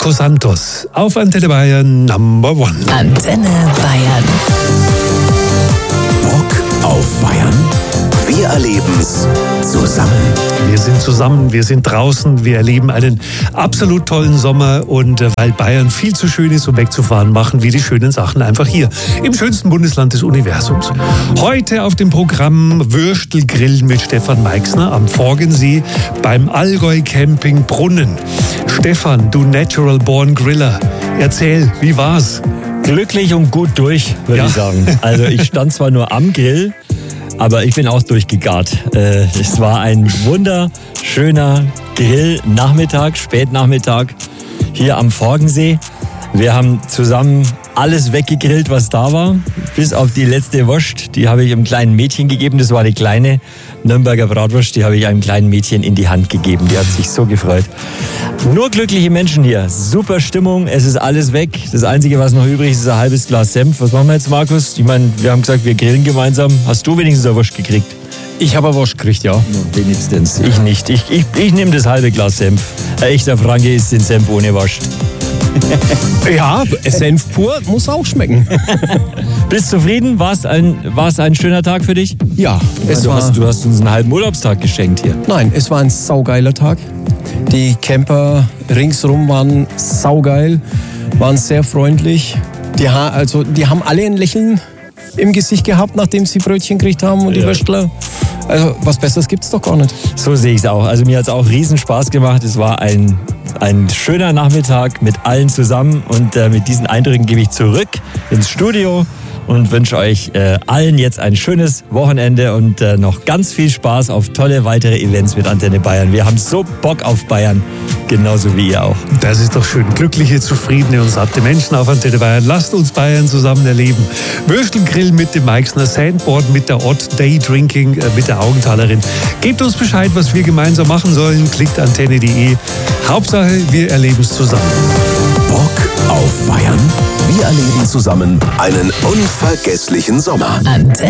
Marco Santos auf Antenne Bayern Number One. Antenne Bayern. Bock auf Bayern? Wir erleben's zusammen. Wir sind zusammen, wir sind draußen, wir erleben einen absolut tollen Sommer und weil Bayern viel zu schön ist, um wegzufahren, machen wir die schönen Sachen einfach hier, im schönsten Bundesland des Universums. Heute auf dem Programm Würstelgrill mit Stefan Meixner am Forgensee beim Allgäu Camping Brunnen. Stefan, du Natural Born Griller, erzähl, wie war's? Glücklich und gut durch, würde ich sagen. Also ich stand zwar nur am Grill, aber ich bin auch durchgegart. Es war ein wunderschöner Grillnachmittag, Spätnachmittag hier am Forgensee. Wir haben zusammen alles weggegrillt, was da war, bis auf die letzte Wurst. Die habe ich einem kleinen Mädchen gegeben. Das war die kleine Nürnberger Bratwurst. Die habe ich einem kleinen Mädchen in die Hand gegeben. Die hat sich so gefreut. Nur glückliche Menschen hier. Super Stimmung. Es ist alles weg. Das Einzige, was noch übrig ist, ist ein halbes Glas Senf. Was machen wir jetzt, Markus? Ich meine, wir haben gesagt, wir grillen gemeinsam. Hast du wenigstens eine Wurst gekriegt? Ich habe eine Wurst gekriegt, ja. Wenigstens. Ich nicht. Ich nehme das halbe Glas Senf. Ein echter Franke isst den Senf ohne Wurst. Ja, Senf pur muss auch schmecken. Bist du zufrieden? War es ein schöner Tag für dich? Ja, Du hast uns einen halben Urlaubstag geschenkt hier. Nein, es war ein saugeiler Tag. Die Camper ringsrum waren saugeil, waren sehr freundlich. Die haben alle ein Lächeln im Gesicht gehabt, nachdem sie Brötchen gekriegt haben und die Würstler. Also was Besseres gibt's doch gar nicht. So sehe ich es auch. Also mir hat es auch riesen Spaß gemacht. Es war ein schöner Nachmittag mit allen zusammen und mit diesen Eindrücken gebe ich zurück ins Studio und wünsche euch allen jetzt ein schönes Wochenende und noch ganz viel Spaß auf tolle weitere Events mit Antenne Bayern. Wir haben so Bock auf Bayern, genauso wie ihr auch. Das ist doch schön. Glückliche, zufriedene und satte Menschen auf Antenne Bayern. Lasst uns Bayern zusammen erleben. Würstelgrill mit dem Meixner, Sandboard mit der Ott, Daydrinking mit der Augenthalerin. Gebt uns Bescheid, was wir gemeinsam machen sollen. Klickt antenne.de. Hauptsache, wir erleben es zusammen. Bock auf Bayern? Wir erleben zusammen einen unvergesslichen Sommer. Antenne